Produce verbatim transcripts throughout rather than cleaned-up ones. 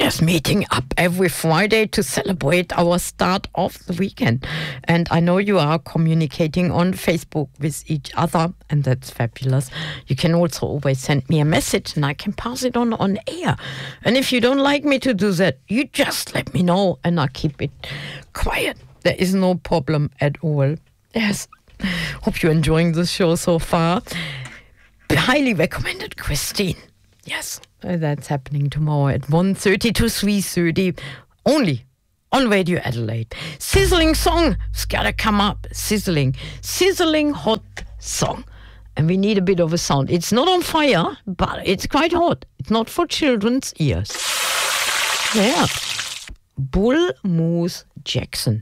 Yes, meeting up every Friday to celebrate our start of the weekend. And I know you are communicating on Facebook with each other, and that's fabulous. You can also always send me a message and I can pass it on on air. And if you don't like me to do that, you just let me know and I'll keep it quiet. There is no problem at all. Yes. Hope you're enjoying the show so far. Highly recommended Christine. Yes, that's happening tomorrow at one thirty to three thirty, only on Radio Adelaide. Sizzling song, it's gotta come up. Sizzling, sizzling hot song. And we need a bit of a sound. It's not on fire, but it's quite hot. It's not for children's ears. Yeah. Bull Moose Jackson.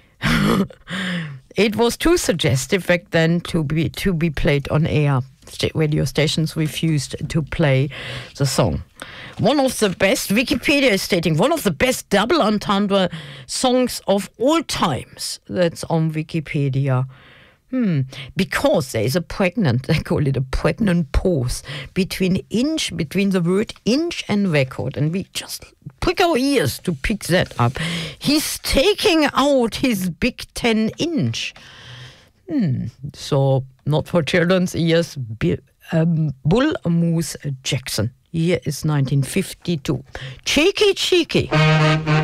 It was too suggestive back then to be to be played on air. Radio stations refused to play the song. One of the best, Wikipedia is stating, one of the best double entendre songs of all times. That's on Wikipedia. Hmm. Because there is a pregnant, they call it a pregnant pause between inch, between the word inch and record. And we just prick our ears to pick that up. He's taking out his big ten inch. Hmm. So, not for children's ears, um, Bull Moose Jackson. Here is nineteen fifty-two. Cheeky, cheeky.